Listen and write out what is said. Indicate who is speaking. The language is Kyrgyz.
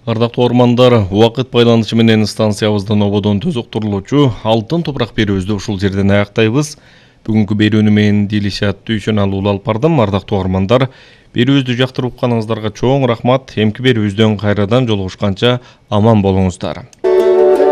Speaker 1: Ардактуу ормандар, убакыт байланышы менен станциябыздын ободон төзөктүрүлүүчү алтын топурак берүүбүздү ушул жерден аяктайбыз. Бүгүнкү берүүнү менен Дилишат Дүйшөналы улуу алып бардым. Ардактуу ормандар, берүүбүздү жактырып укканыңыздарга чоң рахмат. Эмки берүүбүздөн кайрадан жолугушканча аман болуңуздар.